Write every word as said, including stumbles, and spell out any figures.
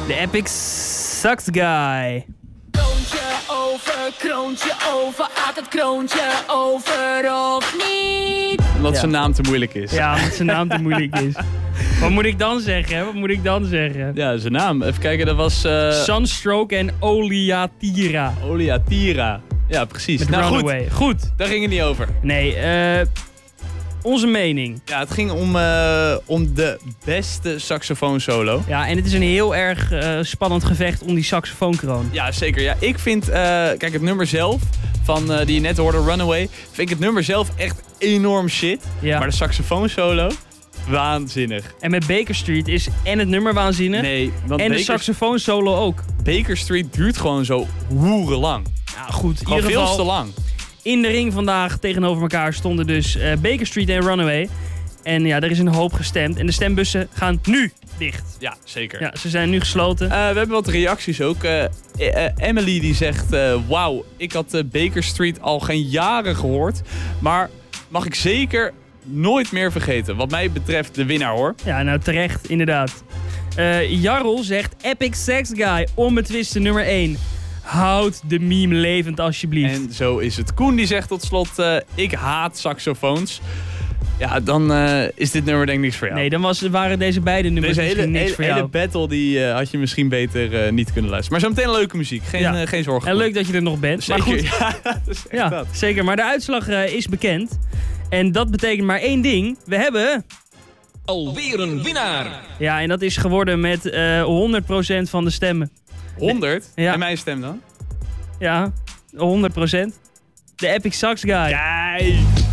De Epic Sax Guy. Kroontje over, kroontje over, gaat het kroontje over of niet? Omdat Ja. zijn naam te moeilijk is. Ja, omdat zijn naam te moeilijk is. Wat moet ik dan zeggen? Wat moet ik dan zeggen? Ja, zijn naam. Even kijken, dat was... Uh, Sunstroke en Oliatira. Oliatira. Ja, precies. Met nou Runaway. goed, Goed. daar ging het niet over. Nee, eh... onze mening. Ja, het ging om, uh, om de beste saxofoonsolo. Ja, en het is een heel erg uh, spannend gevecht om die saxofoonkroon. Ja, zeker. Ja, ik vind, uh, kijk, het nummer zelf, van, uh, die je net hoorde, Runaway, vind ik het nummer zelf echt enorm shit. Ja. Maar de saxofoonsolo, waanzinnig. En met Baker Street is en het nummer waanzinnig. Nee, want en de Baker, saxofoonsolo ook. Baker Street duurt gewoon zo hoerenlang. Ja, goed. In Gewoon ieder veel geval, te lang. in de ring vandaag tegenover elkaar stonden dus uh, Baker Street en Runaway. En ja, er is een hoop gestemd. En de stembussen gaan nu dicht. Ja, zeker. Ja, ze zijn nu gesloten. Uh, we hebben wat reacties ook. Uh, uh, Emily die zegt, uh, wauw, ik had uh, Baker Street al geen jaren gehoord. Maar mag ik zeker nooit meer vergeten. Wat mij betreft de winnaar, hoor. Ja, nou terecht, inderdaad. Uh, Jarl zegt Epic Sax Guy, onbetwiste nummer één. Houd de meme levend alsjeblieft. En zo is het. Koen die zegt tot slot, uh, ik haat saxofoons. Ja, dan uh, is dit nummer denk ik niks voor jou. Nee, dan was, waren deze beide nummers Deze hele, misschien niks hele, voor jou. hele battle die, uh, had je misschien beter uh, niet kunnen luisteren. Maar zo meteen leuke muziek. Geen, Ja. uh, geen zorgen. En leuk dat je er nog bent. Zeker, Maar goed, ja, dat is echt ja, dat. zeker. Maar de uitslag uh, is bekend. En dat betekent maar één ding. We hebben... Alweer een winnaar. Ja, en dat is geworden met uh, honderd procent van de stemmen. honderd? Ja. En mijn stem dan? Ja, honderd procent. De Epic Sax Guy. Kijk!